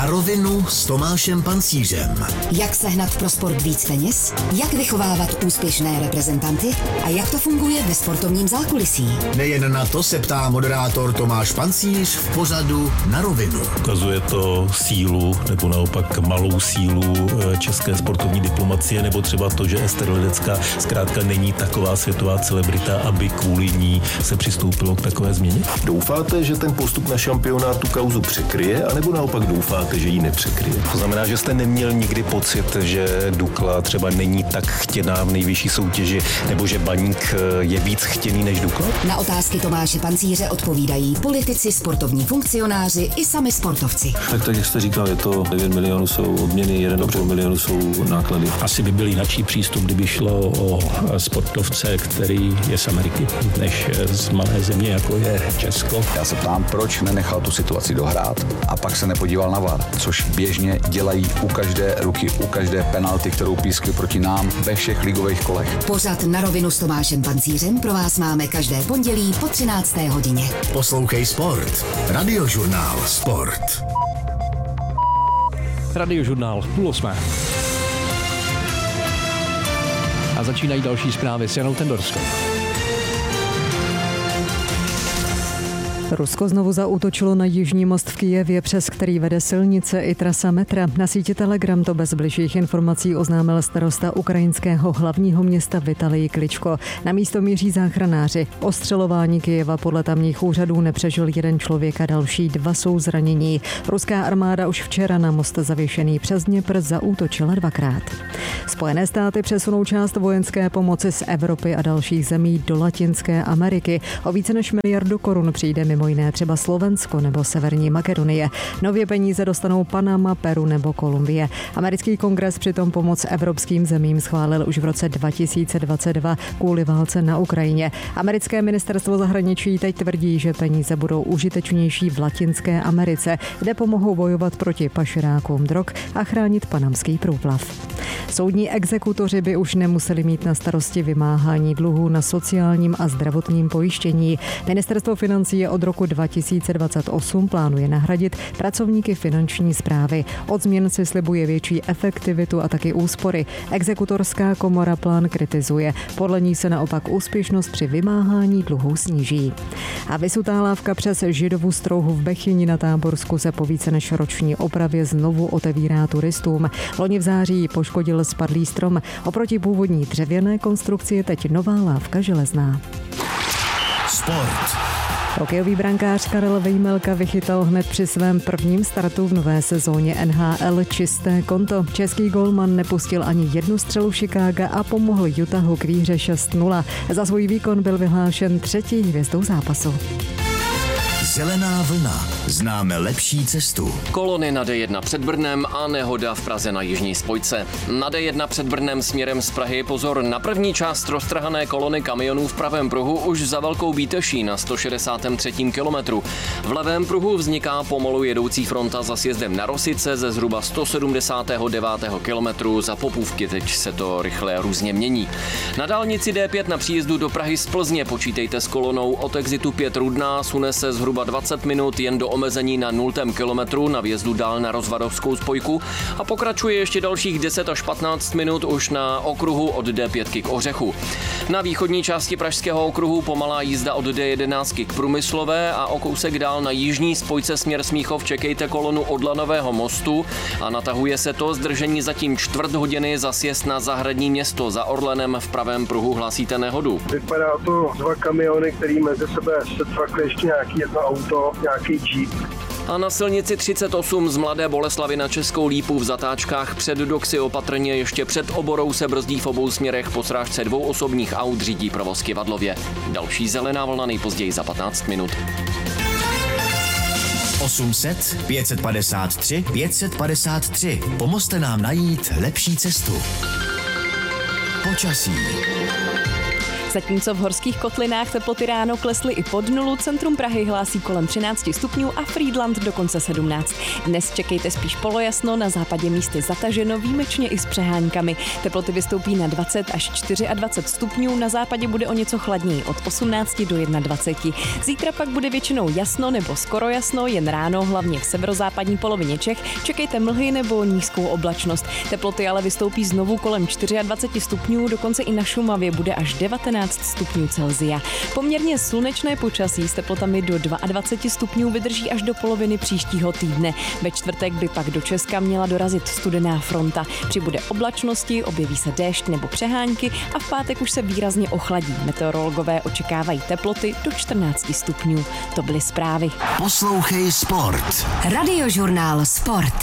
Na rovinu s Tomášem Pancířem. Jak sehnat pro sport víc peněz? Jak vychovávat úspěšné reprezentanty? A jak to funguje ve sportovním zákulisí? Nejen na to se ptá moderátor Tomáš Pancíř v pořadu Na rovinu. Ukazuje to sílu nebo naopak malou sílu české sportovní diplomacie, nebo třeba to, že Ester Ledecká zkrátka není taková světová celebrita, aby kvůli ní se přistoupilo k takové změně? Doufáte, že ten postup na šampionát tu kauzu překryje, anebo naopak doufáte, že ji nepřekryje? To znamená, že jste neměl nikdy pocit, že Dukla třeba není tak chtěná v nejvyšší soutěži, nebo že Baník je víc chtěný než Dukla? Na otázky Tomáše Pancíře odpovídají politici, sportovní funkcionáři i sami sportovci. Tak jak jste říkal, je to 9 milionů jsou odměny, 1,5 milionu jsou náklady. Asi by byl jináčí přístup, kdyby šlo o sportovce, který je z Ameriky, než z malé země, jako je Česko. Já se ptám, proč nenechal tu situaci dohrát a pak se nepodíval na VAR, což běžně dělají u každé ruky, u každé penalty, kterou pískli proti nám ve všech ligových kolech. Pořad Na rovinu s Tomášem Pancířem pro vás máme každé pondělí po 13. hodině. Poslouchej Sport. Radiožurnál Sport. Radiožurnál 7:30. A začínají další zprávy s Janou Tendorskou. Rusko znovu zaútočilo na jižní most v Kyjevě, přes který vede silnice i trasa metra. Na síti Telegram to bez bližších informací oznámil starosta ukrajinského hlavního města Vitalij Kličko. Na místo míří záchranáři. Ostřelování Kyjeva podle tamních úřadů nepřežil jeden člověk a další 2 jsou zranění. Ruská armáda už včera na most zavěšený přes Dněpr zaútočila 2krát. Spojené státy přesunou část vojenské pomoci z Evropy a dalších zemí do Latinské Ameriky. O více než miliardu korun přijde mimo jiné třeba Slovensko nebo Severní Makedonie. Nově peníze dostanou Panama, Peru nebo Kolumbie. Americký kongres přitom pomoc evropským zemím schválil už v roce 2022 kvůli válce na Ukrajině. Americké ministerstvo zahraničí teď tvrdí, že peníze budou užitečnější v Latinské Americe, kde pomohou bojovat proti pašerákům drog a chránit panamský průplav. Soudní exekutoři by už nemuseli mít na starosti vymáhání dluhů na sociálním a zdravotním pojištění. Ministerstvo financí od roku 2028 plánuje nahradit pracovníky finanční správy. Od změn si slibuje větší efektivitu a taky úspory. Exekutorská komora plán kritizuje. Podle ní se naopak úspěšnost při vymáhání dluhů sníží. A vysutá lávka přes Židovu strouhu v Bechyni na Táborsku se po více než roční opravě znovu otevírá turistům. Loni v září poškodil spadlý strom. Oproti původní dřevěné konstrukci je teď nová lávka železná. Sport. Hokejový brankář Karel Vejmelka vychytal hned při svém prvním startu v nové sezóně NHL čisté konto. Český golman nepustil ani jednu střelu Chicaga a pomohl Utahu k výhře 6-0. Za svůj výkon byl vyhlášen 3. hvězdou zápasu. Zelená vlna. Známe lepší cestu. Kolony na D1 před Brnem a nehoda v Praze na jižní spojce. Na D1 před Brnem směrem z Prahy pozor na první část roztrhané kolony kamionů v pravém pruhu už za Velkou Bíteší na 163. kilometru. V levém pruhu vzniká pomalu jedoucí fronta za sjezdem na Rosice ze zhruba 179. kilometru za Popůvky. Teď se to rychle různě mění. Na dálnici D5 na příjezdu do Prahy z Plzně počítejte s kolonou od exitu 5 Rudná, sune se zhruba 20 minut jen do omezení na 0. kilometru na vjezdu dál na Rozvadovskou spojku a pokračuje ještě dalších 10 až 15 minut už na okruhu od D5 k Ořechu. Na východní části pražského okruhu pomalá jízda od D11 k Průmyslové a o kousek dál na jižní spojce směr Smíchov čekejte kolonu od Lanového mostu a natahuje se to zdržení zatím 1/4 hodiny za sjezd na Zahradní Město. Za Orlenem v pravém pruhu hlásíte nehodu. Vypadá to 2 kamiony, který mezi sebe se cvakly ještě nějaký jedno auto, nějaký jeep. A na silnici 38 z Mladé Boleslavi na Českou Lípu v zatáčkách před Doxy opatrně ještě před oborou se brzdí v obou směrech po srážce 2 osobních aut řídí provoz Kyvadlově. Další zelená vlna nejpozději za 15 minut. 800 553 553. Pomozte nám najít lepší cestu. Počasí. Zatímco v horských kotlinách teploty ráno klesly i pod nulu, centrum Prahy hlásí kolem 13 stupňů a Frýdlant dokonce 17. Dnes čekejte spíš polojasno, na západě místy zataženo, výjimečně i s přeháňkami. Teploty vystoupí na 20 až 24 stupňů, na západě bude o něco chladněji od 18 do 21. Zítra pak bude většinou jasno nebo skoro jasno, jen ráno, hlavně v severozápadní polovině Čech. Čekejte mlhy nebo nízkou oblačnost. Teploty ale vystoupí znovu kolem 24 stupňů, dokonce i na Šumavě bude až 19 stupňů Celsia. Poměrně slunečné počasí s teplotami do 22 stupňů vydrží až do poloviny příštího týdne. Ve čtvrtek by pak do Česka měla dorazit studená fronta. Přibude oblačnosti, objeví se déšť nebo přehánky a v pátek už se výrazně ochladí. Meteorologové očekávají teploty do 14 stupňů. To byly zprávy. Poslouchej Sport. Radiožurnál Sport.